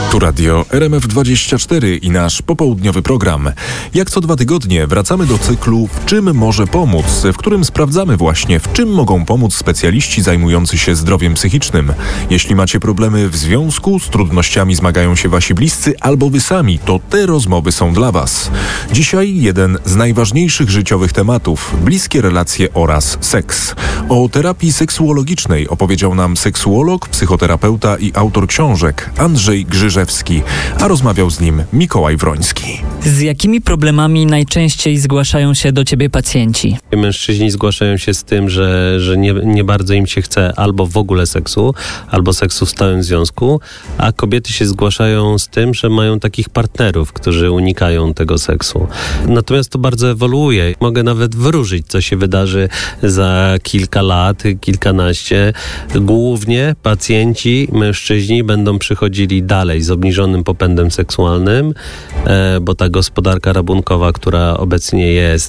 Tu radio RMF24 i nasz popołudniowy program. Jak co 2 tygodnie wracamy do cyklu W czym może pomóc, w którym sprawdzamy właśnie, w czym mogą pomóc specjaliści zajmujący się zdrowiem psychicznym. Jeśli macie problemy w związku, z trudnościami zmagają się wasi bliscy albo wy sami, to te rozmowy są dla was. Dzisiaj jeden z najważniejszych życiowych tematów – bliskie relacje oraz seks. O terapii seksuologicznej opowiedział nam seksuolog, psychoterapeuta i autor książek Andrzej Grzyżewski, a rozmawiał z nim Mikołaj Wroński. Z jakimi problemami najczęściej zgłaszają się do ciebie pacjenci? Mężczyźni zgłaszają się z tym, że nie bardzo im się chce albo w ogóle seksu, albo seksu w stałym związku, a kobiety się zgłaszają z tym, że mają takich partnerów, którzy unikają tego seksu. Natomiast to bardzo ewoluuje. Mogę nawet wróżyć, co się wydarzy za kilka lat, kilkanaście. Głównie pacjenci, mężczyźni będą przychodzili dalej z obniżonym popędem seksualnym, bo ta gospodarka rabunkowa, która obecnie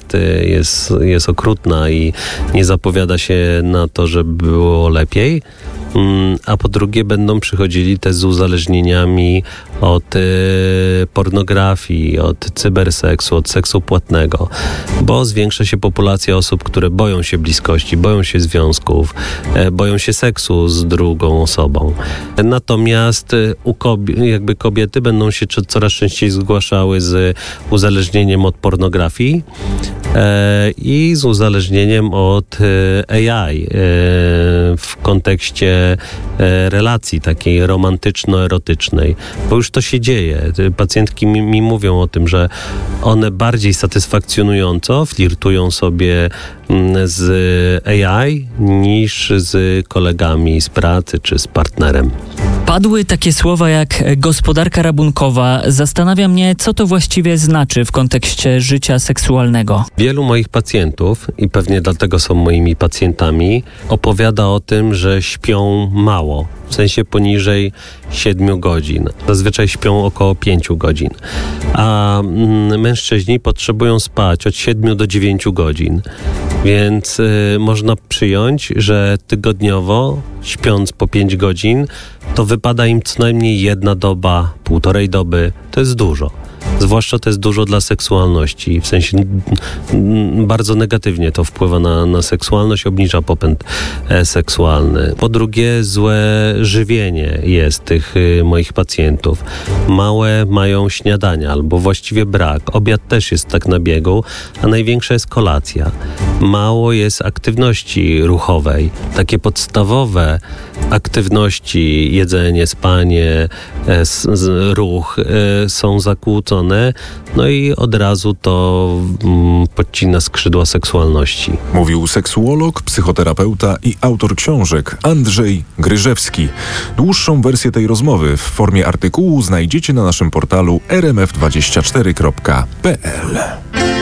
jest okrutna i nie zapowiada się na to, żeby było lepiej. A po drugie będą przychodzili też z uzależnieniami od pornografii, od cyberseksu, od seksu płatnego, bo zwiększa się populacja osób, które boją się bliskości, boją się związków, boją się seksu z drugą osobą. Natomiast kobiety będą się coraz częściej zgłaszały z uzależnieniem od pornografii i z uzależnieniem od AI w kontekście relacji takiej romantyczno-erotycznej, bo już to się dzieje. Pacjentki mi mówią o tym, że one bardziej satysfakcjonująco flirtują sobie z AI niż z kolegami z pracy czy z partnerem. Padły takie słowa jak gospodarka rabunkowa. Zastanawia mnie, co to właściwie znaczy w kontekście życia seksualnego. Wielu moich pacjentów, i pewnie dlatego są moimi pacjentami, opowiada o tym, że śpią mało. W sensie poniżej 7 godzin. Zazwyczaj śpią około 5 godzin. A mężczyźni potrzebują spać od 7 do 9 godzin. Więc można przyjąć, że tygodniowo, śpiąc po 5 godzin, to wypada im co najmniej 1 doba, 1,5 doby. To jest dużo. Zwłaszcza to jest dużo dla seksualności. W sensie bardzo negatywnie to wpływa na seksualność, obniża popęd seksualny. Po drugie, złe żywienie jest tych moich pacjentów. Małe mają śniadania, albo właściwie brak. Obiad też jest tak na biegu, a największa jest kolacja. Mało jest aktywności ruchowej. Takie podstawowe aktywności, jedzenie, spanie, ruch są zakłócone, no i od razu to podcina skrzydła seksualności. Mówił seksuolog, psychoterapeuta i autor książek Andrzej Gryżewski. Dłuższą wersję tej rozmowy w formie artykułu znajdziecie na naszym portalu rmf24.pl.